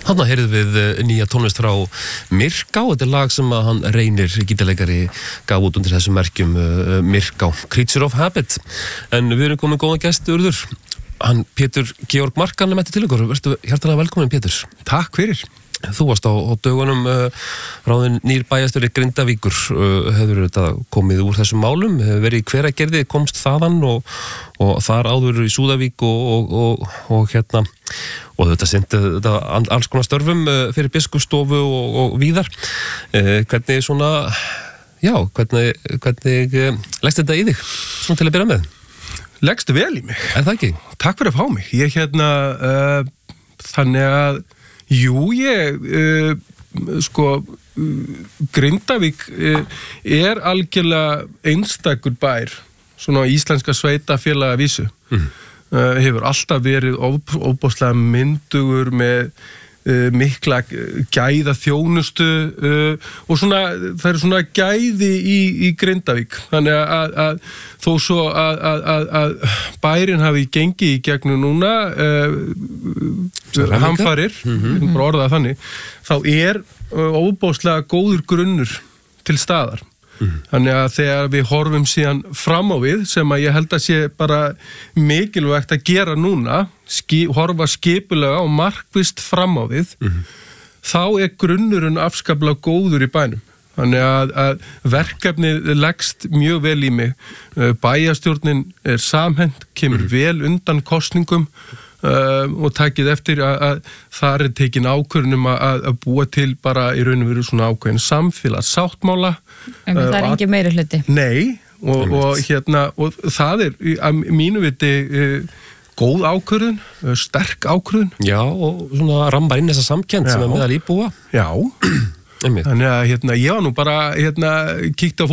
Þarna heyrðum við nýja tónlist frá Myrká, þetta lag sem að hann Reynir gítarleikari gaf út undir þessum merkjum Myrká, Creature of Habit. En við erum komin góðan gest, Urður. Hann Pétur Georg Markan mætti til ykkur. Vertu hjartanlega velkominn, Pétur. Takk fyrir. Þú varst á dögunum ráðinn nýr bæjarstjóri Grindavíkur, hefur þetta komið úr þessum málum, hefur verið í Hveragerði, komst þaðan og þar áður í Súðavík og hérna, og þetta sendi þetta alls konar störfum fyrir biskupsstofu og víðar. Hvernig svona, já, hvernig leggst þetta í þig, svona til að byrja með? Leggstu vel í mig. Það ekki? Takk fyrir að fá mig. Ég þannig að jú, Grindavík algjörlega einstakur bær, svona íslenska sveitafélaga vísu. Hefur alltaf verið ofboðslega myndugur með mikla gæða þjónustu og svona, það svona gæði í Grindavík. Þannig að þó svo að bærin hafi gengið í gegnum núna hamfarir, bara orðað þannig, þá ofboðslega góður grunnur til staðar. Þannig að þegar við horfum síðan fram á við, sem að ég held að sé bara mikilvægt að gera núna, horfa skipulega og markvisst fram á við, þá grunnurinn afskaplega góður í bænum. Þannig að verkefnið leggst mjög vel í mig. Bæjarstjórnin samhent, kemur vel undan kosningum og takið eftir að þar tekin ákvörðun að búa til bara í raun og veru svona ákveðin samfélagssáttmála. En það engin meiri hluti. Nei, og það að mínu viti góð ákvörðun, sterk ákvörðun. Já, og svona rambar inn þessa samkennd sem meðal íbúa. Já, þannig að ég var nú bara kíkt á